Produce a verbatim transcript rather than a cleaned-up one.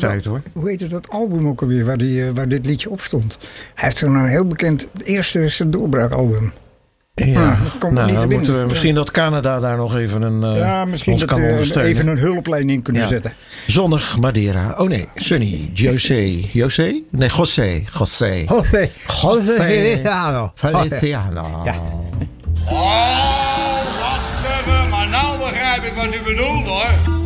leeftijd, hoor. Hoe heette dat album ook alweer waar, die, waar dit liedje op stond? Hij heeft zo'n heel bekend, het eerste zijn doorbraakalbum. Ja, ah, dat nou, dan moeten we misschien dat Canada daar nog even een uh, ja, misschien dat we even een hulplijn in kunnen ja. zetten. Zonnig Madeira. Oh nee, Sunny. José. José? Nee, José. José. José. José Feliciano. Feliciano. Ja. Oh, wacht even. Maar nou begrijp ik wat u bedoelt, hoor.